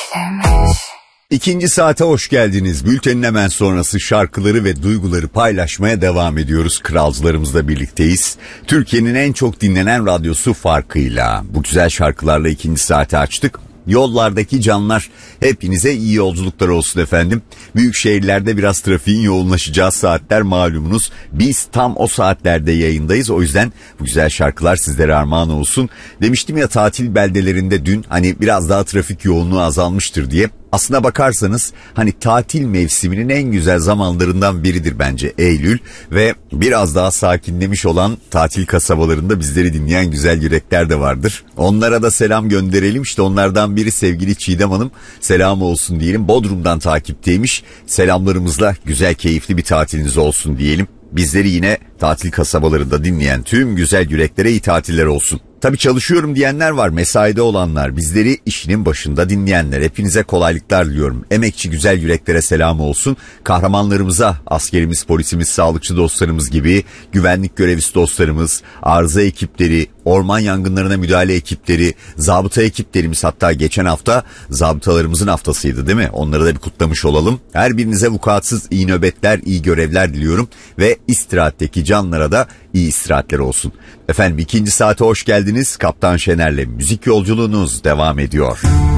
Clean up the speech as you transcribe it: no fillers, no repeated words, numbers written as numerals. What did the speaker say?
İkinci saate hoş geldiniz. Bültenin hemen sonrası şarkıları ve duyguları paylaşmaya devam ediyoruz. Kralcılarımızla birlikteyiz. Türkiye'nin en çok dinlenen radyosu farkıyla. Bu güzel şarkılarla ikinci saati açtık. Yollardaki canlar, hepinize iyi yolculuklar olsun efendim. Büyük şehirlerde biraz trafiğin yoğunlaşacağı saatler malumunuz. Biz tam o saatlerde yayındayız. O yüzden bu güzel şarkılar sizlere armağan olsun. Demiştim ya, tatil beldelerinde dün hani biraz daha trafik yoğunluğu azalmıştır diye. Aslına bakarsanız hani tatil mevsiminin en güzel zamanlarından biridir bence Eylül ve biraz daha sakinlemiş olan tatil kasabalarında bizleri dinleyen güzel yürekler de vardır. Onlara da selam gönderelim. İşte onlardan biri sevgili Çiğdem Hanım, selam olsun diyelim. Bodrum'dan takipteymiş. Selamlarımızla güzel, keyifli bir tatiliniz olsun diyelim. Bizleri yine tatil kasabalarında dinleyen tüm güzel yüreklere iyi tatiller olsun. Tabii çalışıyorum diyenler var, mesaide olanlar, bizleri işinin başında dinleyenler, hepinize kolaylıklar diliyorum. Emekçi güzel yüreklere selam olsun. Kahramanlarımıza, askerimiz, polisimiz, sağlıkçı dostlarımız gibi, güvenlik görevlisi dostlarımız, arıza ekipleri, orman yangınlarına müdahale ekipleri, zabıta ekiplerimiz, hatta geçen hafta zabıtalarımızın haftasıydı değil mi? Onları da bir kutlamış olalım. Her birinize vukuatsız iyi nöbetler, iyi görevler diliyorum ve istirahatteki canlara da iyi istirahatler olsun. Efendim ikinci saate hoş geldiniz. Kaptan Şener'le müzik yolculuğunuz devam ediyor.